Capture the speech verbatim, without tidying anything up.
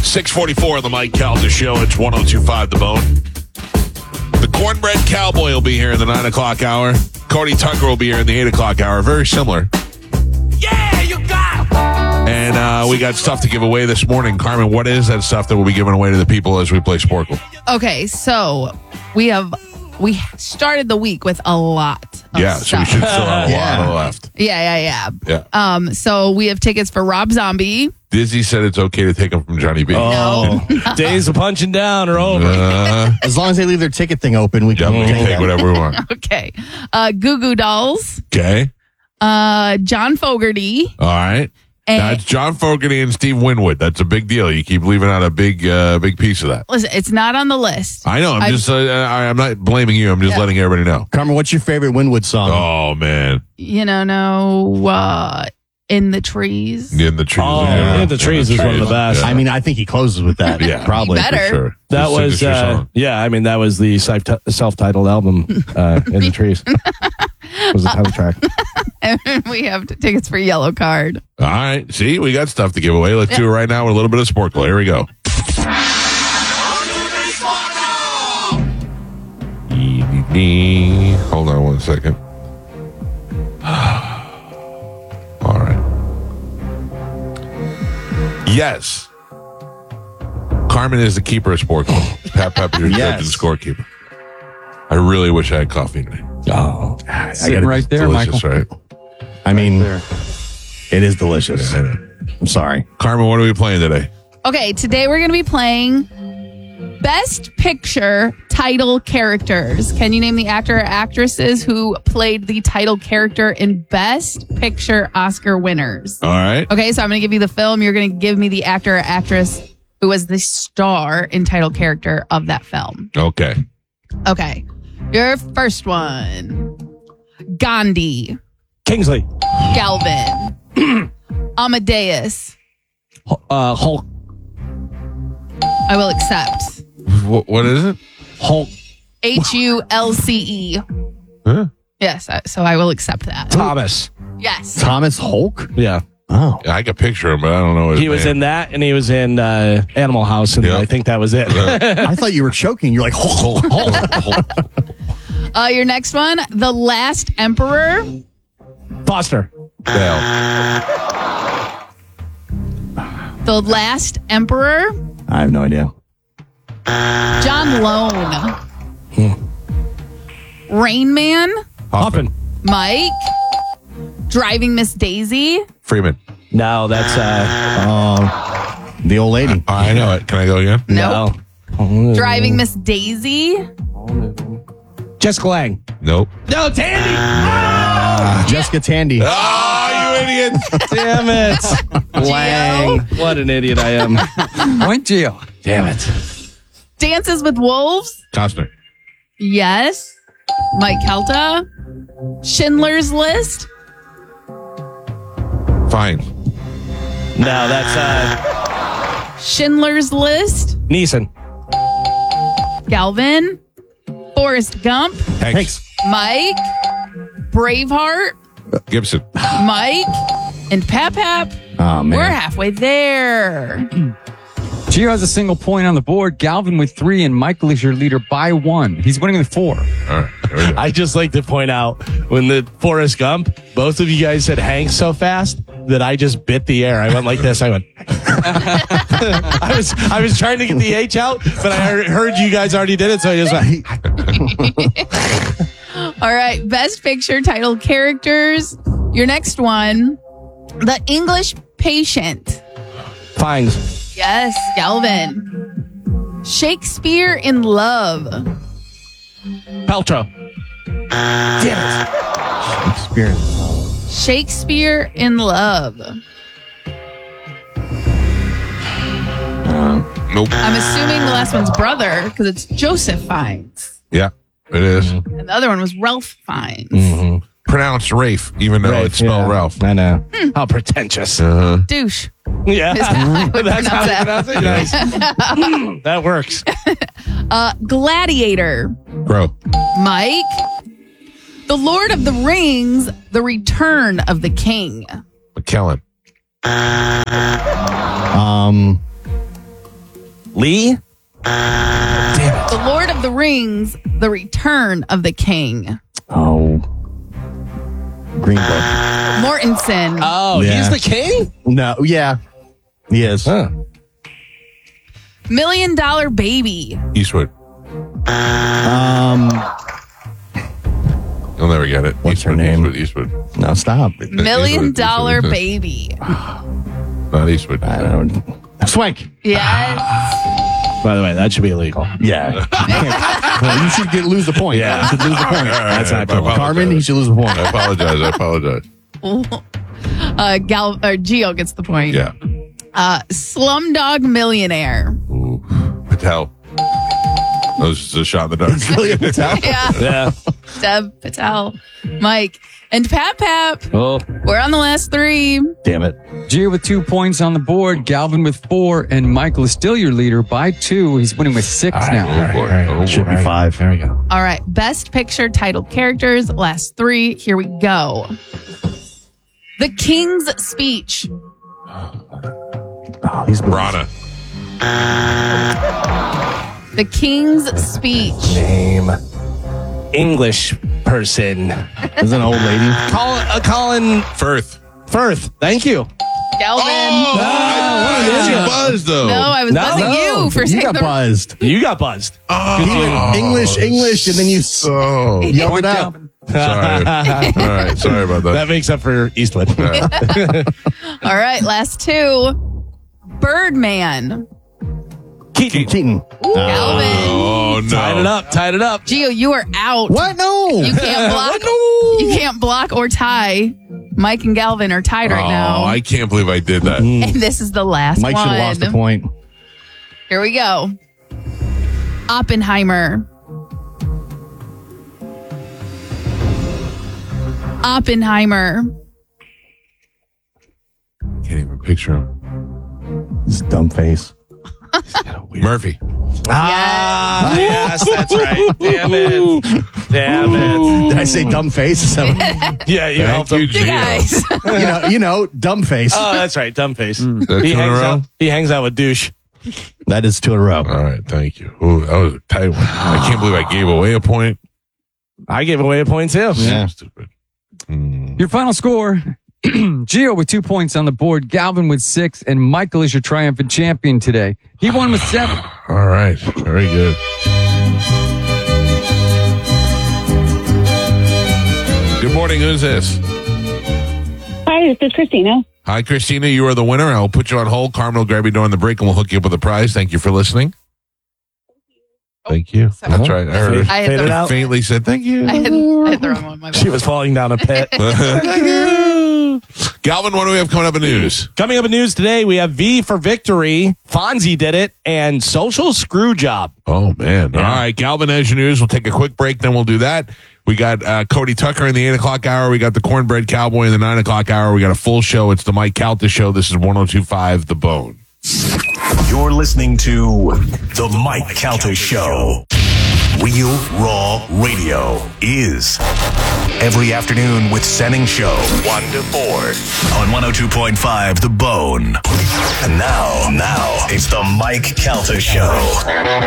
six forty-four on the Mike Calta Show. It's one oh two point five The Bone. The Cornbread Cowboy will be here in the nine o'clock hour. Cody Tucker will be here in the eight o'clock hour. Very similar. Yeah, you got it. And uh, we got stuff to give away this morning. Carmen, what is that stuff that we'll be giving away to the people as we play Sporkle? Okay, so we have we started the week with a lot of Yeah, so stuff. we should still have a Yeah. lot left. Yeah, yeah, Yeah. yeah. Um, so we have tickets for Rob Zombie. Dizzy said it's okay to take them from Johnny B. Oh, Days of punching down are over. Uh, as long as they leave their ticket thing open, we yeah, can we can take take them. whatever we want. Okay. Uh, Goo Goo Dolls. Okay. Uh, John Fogerty. All right. And That's John Fogerty and Steve Winwood. That's a big deal. You keep leaving out a big, uh, big piece of that. listen, it's not on the list. I know. I'm I- just. Uh, I, I'm not blaming you. I'm just Yeah. letting everybody know. Carmen, what's your favorite Winwood song? Oh man, You know, no, uh, In the Trees. in the trees. Oh, yeah. In the Trees is one of the best. I mean, I think he closes with that. Yeah. probably. You better. For sure. That It's a was, signature uh, song. yeah, I mean, that was the self- self-titled album, uh, In the Trees. Was the title track. And we have t- tickets for Yellow Card. All right. See, we got stuff to give away. Let's do it right now with a little bit of Sporkle. Here we go. Hold on one second. All right. Yes. Carmen is the keeper of Sporkle. Pat Pep is your Yes. judge and scorekeeper. I really wish I had coffee today. Oh. I Sitting gotta- right there, Delicious, Michael. right? I mean, There. it is delicious. I know. I'm sorry. Carmen, what are we playing today? Okay, today we're going to be playing Best Picture Title Characters. Can you name the actor or actresses who played the title character in Best Picture Oscar winners? All right. Okay, so I'm going to give you the film. You're going to give me the actor or actress who was the star and title character of that film. Okay. Okay, your first one Gandhi, Kingsley. Galvin, Amadeus. Uh, Hulk. I will accept. What, what is it? Hulk. H U L C E. Huh? Yes, I- so I will accept that. Thomas. Yes. Thomas Hulk? Yeah. Oh. I can picture him, but I don't know his He was name. in that, and he was in uh, Animal House, and Yeah. I think that was it. I thought you were choking. You're like, Hulk, Hulk, Hulk. Uh, your next one, The Last Emperor. Foster. Dale. The Last Emperor. I have no idea. John Lone. Rain Man. Hoffman. Mike. Driving Miss Daisy. Freeman. No, that's uh, Um, the old lady. Oh, I know it. Can I go again? Nope. no. Driving Miss Daisy. Jessica Lange. Nope. No, Tandy. Jessica Tandy. Oh, you idiot. Damn it. Lang. What an idiot I am. Point Geo. Damn it. Dances with Wolves. Costner. Yes. Mike Kelta. Schindler's List. Fine. No, that's uh, Schindler's List. Neeson. Galvin. Forrest Gump. Hanks. Mike. Braveheart. Gibson. Mike. And Pap Pap. Oh, man. We're halfway there. Gio has a single point on the board. Galvin with three, and Michael is your leader by one. He's winning with four. All right. There we go. I just like to point out when the Forrest Gump, both of you guys said Hank so fast that I just bit the air. I went like this. I went. I was I was trying to get the H out, but I heard, heard you guys already did it, so I just went. All right. Best Picture title characters. Your next one. The English Patient. Fines. Yes, Galvin. Shakespeare in Love. Paltrow. Experience. Shakespeare in Love. Nope. I'm assuming the last one's brother because it's Joseph Fiennes. Yeah, it is. And the other one was Ralph Fiennes. Pronounced Rafe, even though Rafe, it's spelled yeah. Ralph. I know. How pretentious. Uh-huh. Douche. Yeah. Is how I would That's how you pronounce pronounce that. it? Nice. That works. Uh, Gladiator. Bro. Mike. The Lord of the Rings. The Return of the King. McKellen. Um, Lee? The Lord of the Rings, The Return of the King. Oh. Green Book. Mortensen. Oh, Yeah. he's the king? No, yeah. He is. Huh. Million Dollar Baby. Eastwood. Um, You'll never get it. What's her Eastwood, name? Eastwood, Eastwood. no, stop. Million Eastwood, Dollar Eastwood. Baby. Not Eastwood. I don't. Swank. Yes. By the way, that should be illegal. Yeah. Well, you should get lose the point. Yeah. You should lose the point. That's not I cool. apologize. Carmen, he should lose the point. I apologize. I apologize. Uh, Gal or Gio gets the point. Yeah. Uh, Slumdog Millionaire. Ooh. Patel. That was just a shot in the dark. Really, Patel? Yeah. Yeah. Deb, Patel, Mike, and Pap Pap. Oh, We're on the last three. Damn it. Gio with two points on the board, Galvin with four, and Michael is still your leader by two. He's winning with six now. Oh, boy. Oh, Should boy. be five. There we go. All right. Best picture titled characters. Last three. Here we go. The King's Speech. Oh, these Rana. The King's Speech. Name. English person. Is an old lady. Colin, uh, Colin Firth. Firth. Thank you. Galvin. Oh, I thought you buzzed, though. No, I was No, buzzing no. you for You saying got the buzzed. You got buzzed. Oh, English, English, and then you So. yelled Point it out. Galvin. Sorry. All right. Sorry about that. That makes up for Eastwood. All right. Last two. Birdman. Keaton. Keaton. Galvin. Oh, no. Tied it up. Tied it up. Gio, you are out. What? No. You can't block. You can't block or tie. Mike and Galvin are tied right Oh, now. I can't believe I did that. And this is the last Mike one. should have lost the point. Here we go. Oppenheimer. Oppenheimer. Can't even picture him. This dumb face. Murphy. Ah, yes, that's right. Damn it. Damn it. Did I say dumb face? So, you Yeah, you helped him. you, You guys. know, you know, dumb face. Oh, that's right. Dumb face. that He two in a hangs, row? out, he hangs out with douche. That is two in a row. All right. Thank you. Ooh, that was a tight one. I can't believe I gave away a point. I gave away a point too. Yeah. Stupid. Mm. Your final score. Gio with two points on the board, Galvin with six, and Michael is your triumphant champion today. He won with seven. All right. Very good. Good morning. Who's this? Hi, this is Christina. Hi, Christina. You are the winner. I'll put you on hold. Carmen will grab you during the break and we'll hook you up with a prize. Thank you for listening. Thank you. sorry. That's right. I heard it. I had Faded the, out. Faintly said thank you. I had, I had the wrong one. My bad. She was falling down a pit. Galvin, what do we have coming up in news? Coming up in news today, we have V for Victory. Fonzie did it, and Social Screw Job. Oh, man. All right. Galvin has your news. We'll take a quick break, then we'll do that. We got uh, Cody Tucker in the eight o'clock hour. We got the Cornbread Cowboy in the nine o'clock hour. We got a full show. It's the Mike Calta Show. This is one oh two point five The Bone. You're listening to The Mike Calta Show. Real Raw Radio is every afternoon with Senning Show, one to four on one oh two point five The Bone. And now, now, it's The Mike Calta Show.